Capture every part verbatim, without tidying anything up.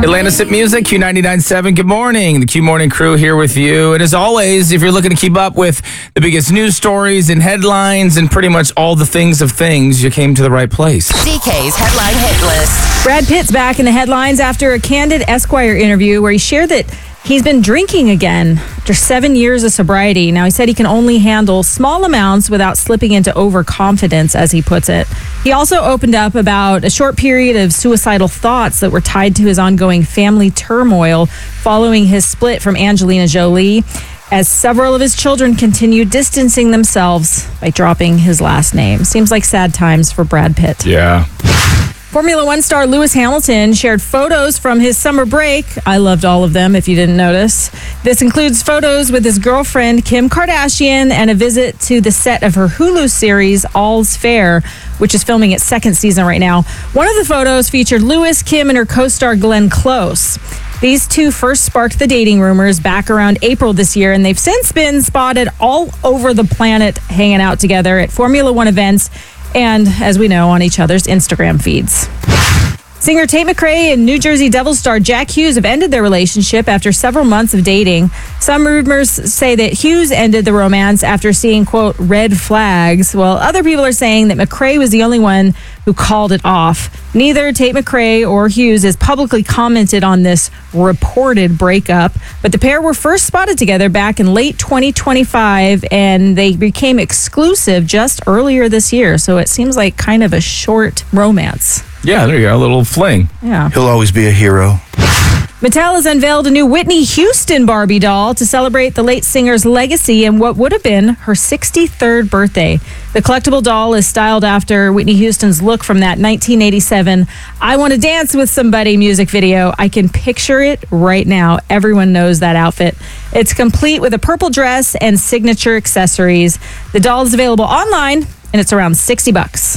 Atlanta's Hit Music, Q ninety-nine point seven. Good morning. The Q Morning crew here with you. And as always, if you're looking to keep up with the biggest news stories and headlines and pretty much all the things of things, you came to the right place. D K's Headline Hit List. Brad Pitt's back in the headlines after a candid Esquire interview where he shared that he's been drinking again after seven years of sobriety. Now, he said he can only handle small amounts without slipping into overconfidence, as he puts it. He also opened up about a short period of suicidal thoughts that were tied to his ongoing family turmoil following his split from Angelina Jolie, as several of his children continue distancing themselves by dropping his last name. Seems like sad times for Brad Pitt. Yeah. Formula One star Lewis Hamilton shared photos from his summer break. I loved all of them, if you didn't notice. This includes photos with his girlfriend, Kim Kardashian, and a visit to the set of her Hulu series, All's Fair, which is filming its second season right now. One of the photos featured Lewis, Kim, and her co-star Glenn Close. These two first sparked the dating rumors back around April this year, and they've since been spotted all over the planet hanging out together at Formula One events and, as we know, on each other's Instagram feeds. Singer Tate McRae and New Jersey Devils star Jack Hughes have ended their relationship after several months of dating. Some rumors say that Hughes ended the romance after seeing, quote, red flags, while other people are saying that McRae was the only one who called it off. Neither Tate McRae or Hughes has publicly commented on this reported breakup, but the pair were first spotted together back in late twenty twenty-five, and they became exclusive just earlier this year, so it seems like kind of a short romance. Yeah, there you go. A little fling. Yeah. He'll always be a hero. Mattel has unveiled a new Whitney Houston Barbie doll to celebrate the late singer's legacy and what would have been her sixty-third birthday. The collectible doll is styled after Whitney Houston's look from that nineteen eighty-seven I Want to Dance with Somebody music video. I can picture it right now. Everyone knows that outfit. It's complete with a purple dress and signature accessories. The doll is available online, and it's around sixty bucks.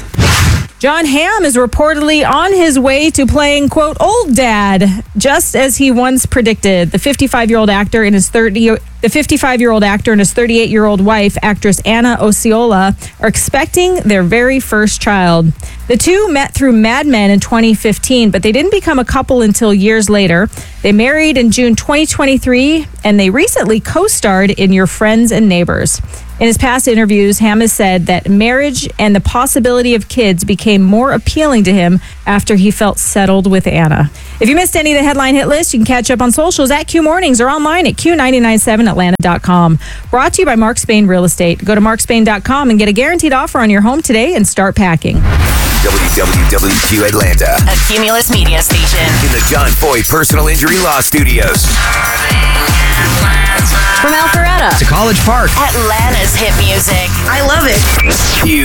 Jon Hamm is reportedly on his way to playing, quote, old dad, just as he once predicted. The fifty-five-year-old actor and his thirty, the fifty-five-year-old actor and his thirty-eight-year-old wife, actress Anna Osceola, are expecting their very first child. The two met through Mad Men in twenty fifteen, but they didn't become a couple until years later. They married in June twenty twenty-three, and they recently co-starred in Your Friends and Neighbors. In his past interviews, Hamm has said that marriage and the possibility of kids became more appealing to him after he felt settled with Anna. If you missed any of the headline hit list, you can catch up on socials at Q Mornings or online at Q nine nine seven Atlanta dot com. Brought to you by Mark Spain Real Estate. Go to mark spain dot com and get a guaranteed offer on your home today and start packing. W W W Q Atlanta, A Cumulus media station. in the John Foy Personal Injury Law Studios. From Alpharetta to College Park. Atlanta's hit music. I love it. Q